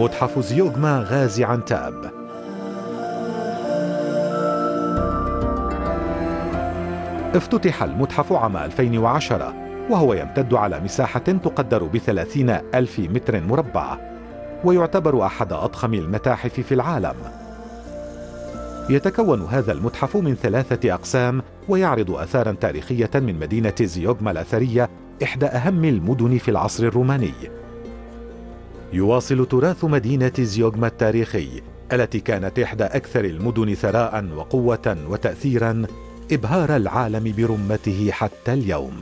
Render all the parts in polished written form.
متحف زيوغما غازي عنتاب. افتتح المتحف عام 2010 وهو يمتد على مساحة تقدر ب30,000 متر مربع، ويعتبر أحد أضخم المتاحف في العالم. يتكون هذا المتحف من 3 أقسام، ويعرض آثاراً تاريخية من مدينة زيوغما الأثرية، إحدى أهم المدن في العصر الروماني. يواصل تراث مدينة زيوغما التاريخي التي كانت إحدى أكثر المدن ثراء وقوة وتأثيرا إبهار العالم برمته حتى اليوم.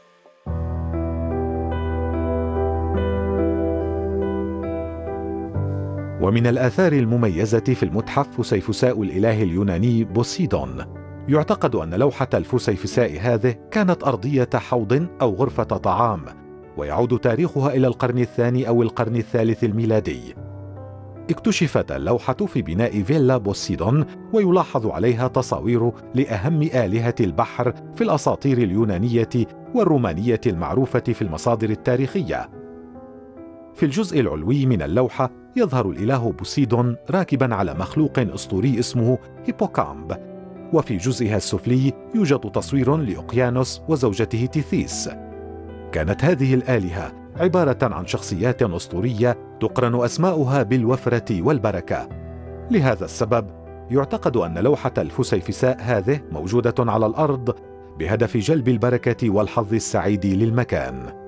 ومن الآثار المميزة في المتحف فسيفساء الإله اليوناني بوسيدون. يعتقد أن لوحة الفسيفساء هذه كانت أرضية حوض أو غرفة طعام، ويعود تاريخها إلى القرن الثاني أو القرن الثالث الميلادي. اكتشفت اللوحة في بناء فيلا بوسيدون، ويلاحظ عليها تصاوير لأهم آلهة البحر في الأساطير اليونانية والرومانية المعروفة في المصادر التاريخية. في الجزء العلوي من اللوحة يظهر الإله بوسيدون راكبا على مخلوق أسطوري اسمه هيبوكامب، وفي جزئها السفلي يوجد تصوير لأوقيانوس وزوجته تيثيس. كانت هذه الآلهة عبارة عن شخصيات أسطورية تقرن أسماؤها بالوفرة والبركة. لهذا السبب يعتقد أن لوحة الفسيفساء هذه موجودة على الأرض بهدف جلب البركة والحظ السعيد للمكان.